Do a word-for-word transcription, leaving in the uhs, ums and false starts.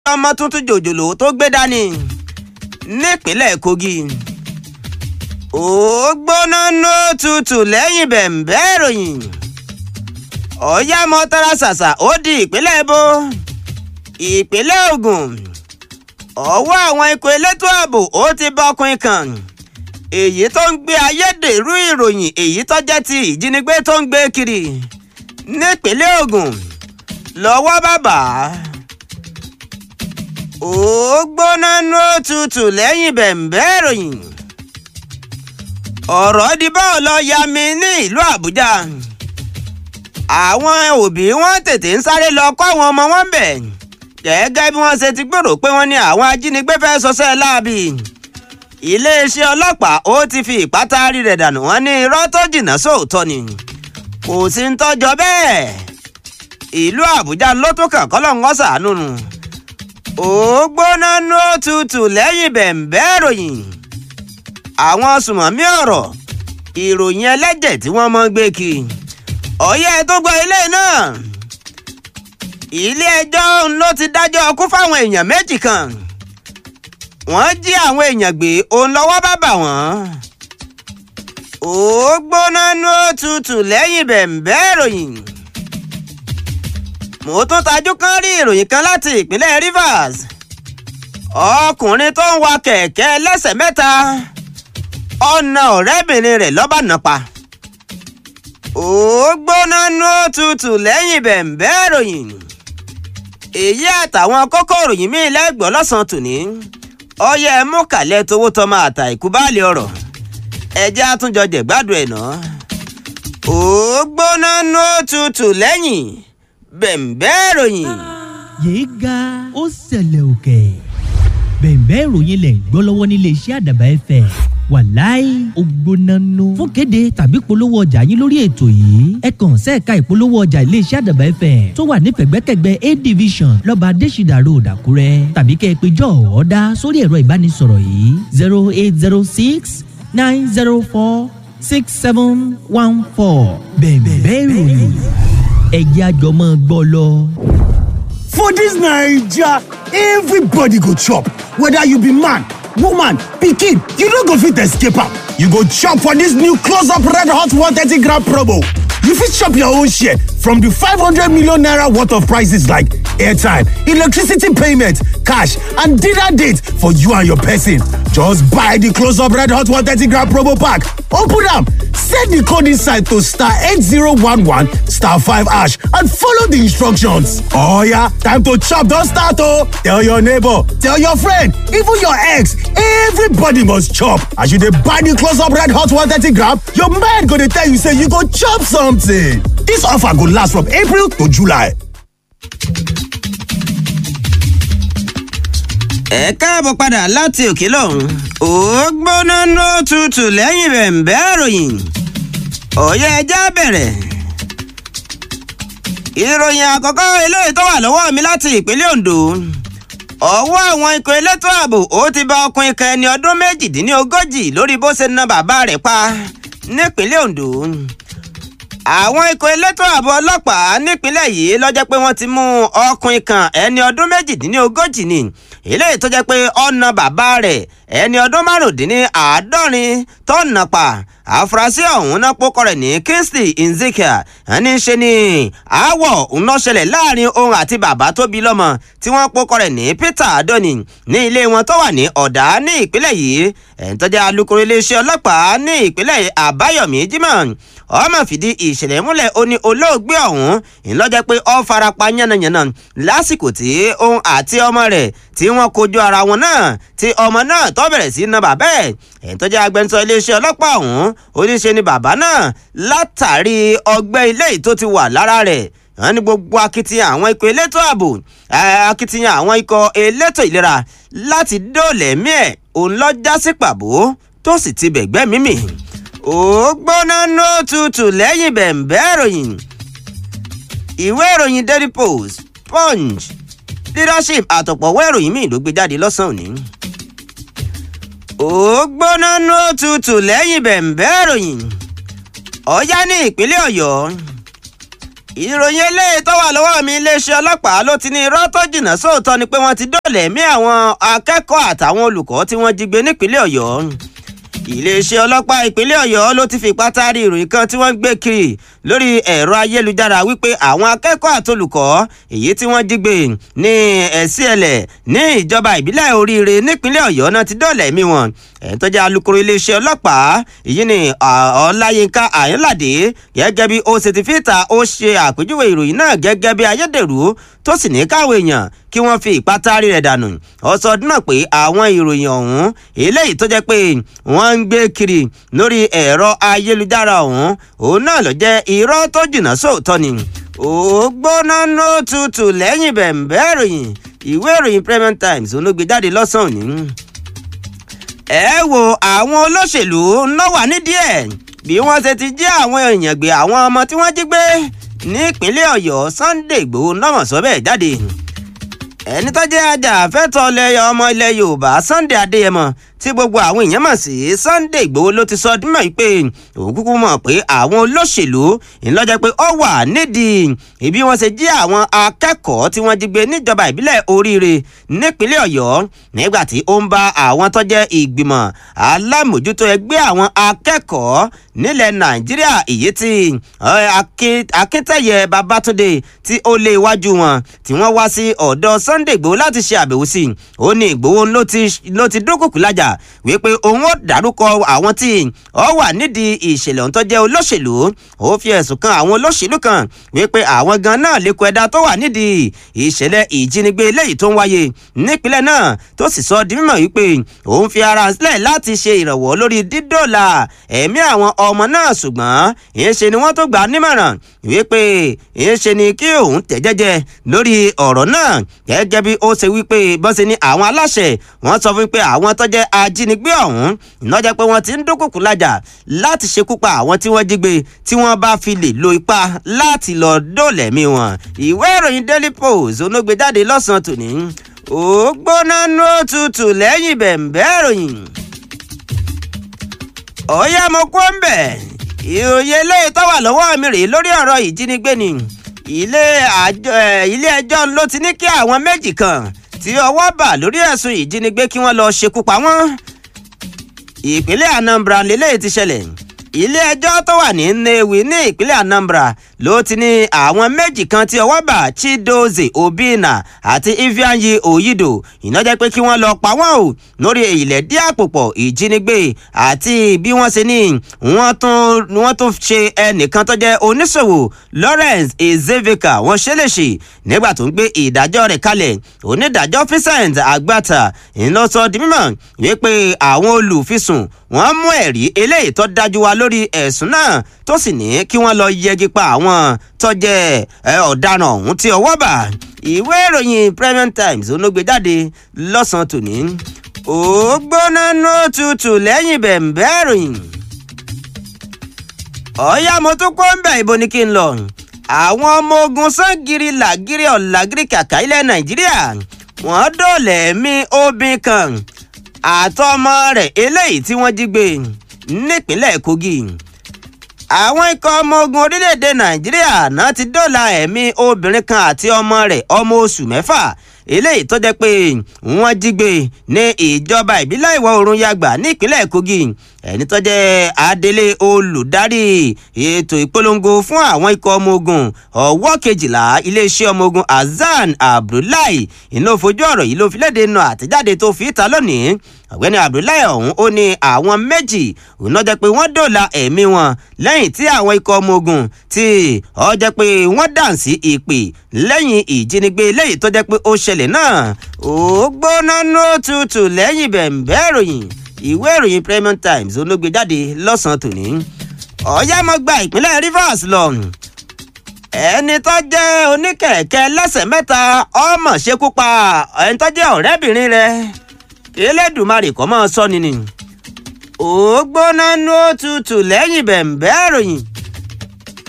ọmọ tuntun jòjòló tó gbé dání nípínlẹ̀ Kogi. ó gbóná nó tutù lẹ́yìn bẹ̀m̀bẹ́ ìròyìn. ọ̀yá mọ́tàrà ṣàṣà ó di ìpínlẹ̀ Èbó. ìpínlẹ̀ Ògùn. ọwọ́ àwọn ikọ̀ elétò ààbò ó ti bá ọkùnrin kan èyí tó ń gbé ayédèrú ìròyìn èyí tó jẹ́ ti ìjínigbé tó ń gbé kiri nípínlẹ̀ Ògùn lọ́wọ́ bàbá. ó gbóná nó tutù lẹ́yìn bẹ̀m̀bẹ́ ìròyìn. ọ̀rọ̀ di báwo lọ ya mi ní ìlú Àbújá. àwọn òbí wọn tètè ń sáré lọ kọ́ àwọn ọmọ wọn bẹ̀ gẹ́gẹ́ bí wọ́n ṣe ti gbèrò pé wọ́n ní àwọn ajínigbé fẹ́ ṣọṣẹ́ láabi. iléeṣẹ́ ọlọ́pàá ó ti fi ìpátárí rẹ̀ dànù wọ́n ní irọ́ tó jìnnà sóòótọ́ ni kò sí ń tọ́jọ́ bẹ́ẹ̀. ìlú Àbújá ló tó kàn kọ́lọ́ ń ṣàánú nù. ó gbóná nó tutù lẹ́yìn bẹ̀m̀bẹ́ ìròyìn. àwọn sùmọ̀mí ọ̀rọ̀ ìròyìn ẹlẹ́jẹ̀ tí wọ́n mọ́ gbé kí. ọ̀yẹ́ tó gbọ́ ilé náà. ilé-ẹjọ́ ló ti dájọ́ ọkú fáwọn èèyàn méjì kan. wọ́n jí àwọn èèyàn gbé òun lọ́wọ́ bá bà wọ́n. ó gbóná nó tutù lẹ́yìn bẹ̀m̀bẹ́ ìròyìn. mo tún tajú kán rí ìròyìn kan láti ìpínlẹ̀ Rivers. ọkùnrin tó ń wa kẹ̀kẹ́ lẹ́sẹ̀ mẹ́ta ọ̀nà ọ̀rẹ́bìnrin rẹ̀ lọ́ba nàpa. ó gbóná nó tutù lẹ́yìn bẹ̀m̀bẹ́ ìròyìn. èyí àtàwọn kókó ìròyìn míì lẹ́gbọ̀ọ́ lọ́sàn-án tòní. ọyẹ mú kàlẹ́ towó tọmọ àtà ìkúbálẹ̀ ọ̀rọ̀ ẹjẹ́ àtúnjọ jẹ̀gbádùn ẹ̀ náà. ó gbóná nó tutù lẹ́yìn bẹ̀m̀bẹ́ ìròyìn. yéé ga ó ṣẹlẹ̀ òkè bẹ̀m̀bẹ́ ìròyìn lẹ̀ ń gbọ́ lọ́wọ́ nílé iṣẹ́ Àdàbà F M wàláì ó gbóná nù. fún kéde tàbí polówó ọjà yín lórí ètò yìí ẹ kàn sẹ́ẹ̀ka ìpolówó ọjà iléeṣẹ́ Àdàbà F M tó wà ní fẹ̀gbẹ́kẹ̀gbẹ́ A division lọ́ba Adésìdà road Àkúrẹ́ tàbí kẹ́ ẹ pé jọ̀ọ́ ọ̀dá sórí ẹ̀rọ ìbánisọ̀rọ̀ yìí zero eight zero six nine zero four six seven one four bẹ̀m̀bẹ́ ìròyìn ẹ̀jẹ̀ àjọmọ́ gbọ́ lọ. For dis Naija, everybody go chop, whether you be man, woman, pikin, you no go fit escape am. You go chop for dis new close-up red hot one thirty gram promo. You fit chop your own share from the five hundred million naira worth of prices like airtime, electricity payment, cash, and dinner date for you and your person. Just buy the close-up red hot one thirty gram promo pack. Open am, send the code inside to star eight zero one one star five hash and follow the instructions. Oh yeah, time to chop don start oh! Tell your neighbor, tell your friend, even your ex, everybody must chop. As you dey buy the close-up red hot one thirty gram, your mind go dey tell you say you go chop something. This offer go last from April to July. ẹ káàbọ̀ padà láti òkè lọ́hùn. ó gbóná nó tutù lẹ́yìn bẹ̀m̀bẹ́ ìròyìn. ọ̀yẹ́ ẹja bẹ̀rẹ̀. ìròyìn àkọ́kọ́ eléyìí tó wà lọ́wọ́ mi láti ìpínlẹ̀ Ondo. ọwọ́ àwọn ikọ̀ elétò ààbò ó ti bá ọkùnrin kan ẹni ọdún méjìdínlógójì lórí bó ṣe na bàbá rẹ̀ pa nípínlẹ̀ Ondo. àwọn ikọ̀ elétò ààbò ọlọ́pàá nípínlẹ̀ yìí ló jẹ́ pé wọ́n ti mú ọkùnrin kan ẹni ọdún méjìdínlógójì ni eléyìí tó jẹ́ pé ọ̀nà bàbá rẹ̀ ẹni ọdún márùndínláàádọ́rin tó nà pa. àfúrásì ọ̀hún náà pókọ rẹ̀ ní Kingsley Nzika. ẹni ṣe ni aáwọ̀ ń lọ ṣẹlẹ̀ láàrin òun àti bàbá tó bí lọ́mọ tí wọ́n pókọ rẹ̀ ní Peter Adoni ní ilé wọn tó wà ní Ọ̀dà ní ìpínlẹ̀ yìí. ẹni tó jẹ́ alukoro iléeṣẹ́ ọlọ́pàá ní ìpínlẹ̀ Àbáyọ̀mí Jimoh ọmọ fìdí ìṣẹ̀lẹ̀ múlẹ̀ ó ní olóògbé ọ̀hún ńlọ́jẹ́ pé ó farapa yánnayànna lásìkò tí òun àti ọmọ rẹ̀ tí wọ́n kojú ara wọn náà tí ọmọ náà tó bẹ̀rẹ̀ sí na bàbá ẹ̀. ẹni tó jẹ́ agbẹnusọ iléeṣẹ́ ọlọ́pàá ọ̀hún oníṣe ni bàbá náà látàrí ọgbẹ́ ilé tó ti wà lára rẹ̀. wọ́n ní gbogbo akitiyan àwọn ikọ̀ elétò ààbò akitiyan àwọn ikọ̀ elétò ìlera láti dóòlà ẹ̀mí ẹ̀ òun lọ já sí pàbó tó sì ti bẹ̀gbẹ́ mímì. ó gbóná nó tutù lẹ́yìn bẹ̀m̀bẹ́ ìròyìn. ìwé ìròyìn Daily Post, Punch, Leadership àtọ̀pọ̀wé ìròyìn míì ló gbé jáde lọ́sàn-án òní. ó gbóná nó tutù lẹ́yìn bẹ̀m̀bẹ́ ìròyìn. ọ̀yá ní ìpínlẹ̀ Ọ̀yọ́ ìròyìn eléyìí tó wà lọ́wọ́ mi iléeṣẹ́ ọlọ́pàá ló ti ní irọ́ tó jìnnà sóòótọ́ ni pé wọ́n ti dóòlà ẹ̀mí àwọn akẹ́kọ̀ọ́ àtàwọn olùkọ́ tí wọ́n jí gbé nípínlẹ̀ ọ̀yọ́ iléeṣẹ́ ọlọ́pàá ìpínlẹ̀ ọ̀yọ́ ló ti fipá taari ìròyìn kan tí wọ́n ń gbé kiri lórí ẹ̀rọ ayélujára wípé àwọn akẹ́kọ̀ọ́ àtolùkọ́ èyí tí wọ́n jí gbé ní ẹ̀síẹ̀lẹ̀ ní ìjọba ìbílẹ̀ oríire nípínlẹ̀ ọ̀yọ́ náà ti dóòlà ẹ̀mí wọn ẹ̀ń tó jẹ́ alukoro iléeṣẹ́ ọlọ́pàá èyí ni ọláyínká àyínládé gẹ́gẹ́ bí ó ṣe ti fìta ó ṣe àpèjúwe ìròyìn náà gẹ́gẹ́ bí ayédèrú tó sì ní káwọn èèyàn kí wọ́n fi ìpátárí rẹ̀ dànù ó sọ ọdún náà pé àwọn ìròyìn ọ̀hún eléyìí tó jẹ́ pé wọ́n ń gbé kiri lórí ẹ̀rọ ayélujára ọ̀hún òun náà ló jẹ́ irọ́ tó jìnnà sóòótọ́ ni ó gbóná ló tutù lẹ́yìn bẹ̀m̀bẹ́ ìròyìn ìwé ìròyìn Premium Times olóògbé jáde lọ́sàn-án òní ẹ wo àwọn olóṣèlú náà wà nídìí ẹ̀ bí wọ́n ṣe ti jí àwọn èèyàn gbé àwọn ọmọ tí wọ́n jí gbé nípínlẹ̀ ọ̀yọ́ Sunday Igboho náà sọ bẹ́ẹ̀ jáde ẹni tó jẹ́ ajàfẹ́tọ̀ọ́ ilẹ̀ ọmọ ilẹ̀ yorùbá Sunday Adéyẹmọ tí gbogbo àwọn èèyàn mọ̀ sí Sunday Igboho ló ti sọ ọdún mọ̀ pé òun kúkú mọ̀ pé àwọn olóṣèlú ńlọ́jọ́ pé ó wà nídìí ìbí wọ́n ṣe jí àwọn akẹ́kọ̀ọ́ tí wọ́n jí gbé níjọba ìbílẹ̀ oríire nípínlẹ̀ ọ̀yọ́ nígbà tí ó ń bá àwọn tó jẹ́ ìgbìmọ̀ alámòjútó ẹgbẹ́ àwọn akẹ́kọ̀ọ́ nílẹ̀ nàìjíríà èyí tí akíntẹ́yẹ babátúndé tí ó lé iwájú wọn tí wọ́n wá sí ọ̀dọ̀ Sunday Igboho láti ṣe àbẹ̀wò sí ó ní Igboho ló ti dúnkùkù lájà wípé òun ó dárúkọ àwọn tí ó wà nídìí ìṣẹ̀lẹ̀ ohun tó jẹ́ olóṣèlú ó fi ẹ̀sùn kan àwọn olóṣèlú kan wípé àwọn gan náà lẹ́kọ̀ọ́ ẹ̀dá tó wà nídìí ìṣẹ̀lẹ̀ ìjínigbé eléyìí tó ń wáyé nípínlẹ̀ náà tó sì sọ di mímọ̀ wípé òun fi ara sílẹ̀ láti ṣe ìrànwọ́ lórí dídòòlà ẹ̀mí àwọn ọmọ náà ṣùgbọ́n ìyẹnṣe ni wọ́n tó gbà á nímọ̀ràn wípé ìyẹnṣe ni kí òun tẹ̀ jẹ́jẹ́ lórí ọ̀rọ̀ náà gẹ́gẹ́ bí ó ṣe wípé bọ́sẹ̀ ni àwọn aláṣẹ wọ́n sọ fún pé àwọn tó jẹ́ ajínigbé ọ̀hún ìnájẹ́ pé wọ́n ti ń dúnkùkù lájà láti ṣekú pa àwọn tí wọ́n jí gbé tí wọ́n bá fi lè lo ipá láti lọ dóòlà ẹ̀mí wọn. ìwé ìròyìn Daily Post olóògbé jáde lọ́sàn-án tòní ó gbóná ní òtútù lẹ́yìn bẹ̀m̀bẹ́ ìròyìn. ọ̀yá mo kó ń bẹ̀ ìròyìn eléyìí tó wà lọ́wọ́ mi rèé lórí ọ̀rọ̀ ìjínigbé ni ilé ẹjọ́ ló ti ní kí àwọn méjì kan tí ọwọ́ bà lórí ẹ̀sùn ìjínigbé kí wọ́n lọ ṣekú pa wọ́n. ìpínlẹ̀ Anambra lélẹ́yìí ti ṣẹlẹ̀ ilé-ẹjọ́ tó wà ní Nnewi ní ìpínlẹ̀ Anambra ló ti ní àwọn méjì kan tí ọwọ́ bà Chidozie Obinna àti Ifeanyi Oyido ìnájẹ́ pé kí wọ́n lọ pa wọ́n o lórí ilẹ̀ dí àpòpọ̀ ìjínigbé àti bí wọ́n ṣe ní wọ́n tún wọ́n tún ṣe ẹnìkan tó jẹ́ oníṣòwò Lawrence Ezevika wọ́n ṣe léṣe nígbà tó ń gbé ìdájọ́ rẹ̀ kalẹ̀ onídàájọ́ Vincent Agbata ìlọ sọ di mímọ̀ wípé àwọn olùfisùn wọ́n mú ẹ̀rí eléyìí tó dájú wa lórí ẹ̀sùn náà tó sì ní kí wọ́n lọ yẹgi pa àwọn tó jẹ́ ọ̀daràn ọ̀hún tí ọwọ́ bà. ìwé ìròyìn Premium Times olóògbé jáde lọ́sàn-án tòní ó gbóná ní tutù lẹ́yìn bẹ̀m̀bẹ́ ìròyìn. ọ̀yá mo tún kó ń bẹ̀ ibo ni kí n lọ. àwọn ọmọ ogun sangiri làgírí ọ̀làgírí kàkà ilẹ̀ Nàìjíríà wọ́n dóòlà ẹ̀mí obìnrin kan àtọmọ rẹ̀ eléyìí tí wọ́n jí gbé nípínlẹ̀ Kogi. àwọn ikọ̀ ọmọ ogun orílẹ̀-èdè Nàìjíríà náà ti dóòlà ẹ̀mí obìnrin kan àti ọmọ rẹ̀ ọmọ oṣù mẹ́fà eléyìí tó jẹ́ pé wọ́n jí gbé ní ìjọba ìbílẹ̀ ìwọ̀ oòrùn Yàgbà nípínlẹ̀ Kogi. ẹni tó jẹ́ adelé olùdarí ètò ìpolongo fún àwọn ikọ̀ ọmọ ogun ọ̀wọ́ kejìlá iléeṣẹ́ ọmọ ogun Hasan Abdullahi iná fojú ọ̀rọ̀ yìí ló fi léde nù àtẹ̀jáde tó fi ta lónìí. ọ̀gbẹ́ni Abdullahi ọ̀hún ó ní àwọn méjì òun náà jẹ́ pé wọ́n dóòlà ẹ̀mí wọn lẹ́yìn tí àwọn ikọ̀ ọmọ ogun tí ó jẹ́ pé wọ́n dàn sí ìpè lẹ́yìn ìjínigbé eléyìí tó jẹ́ pé ó ṣẹlẹ̀ náà ó gbóná ní tutù lẹ́yìn bẹ̀m̀bẹ́ ìròyìn. ìwé ìròyìn Premium Times olóògbé jáde lọ́sàn-án tòní. ọ̀yá mo gba ìpínlẹ̀ Rivers lọ. ẹni tó jẹ́ oníkẹ̀kẹ́ lẹ́sẹ̀ mẹ́ta ọmọ ṣekú pa ẹni tó jẹ́ ọ̀rẹ́bìnrin rẹ̀ Elédùmarè kọ́ mọ́ sọ́ni ni. ó gbóná ní tutù lẹ́yìn bẹ̀m̀bẹ́ ìròyìn.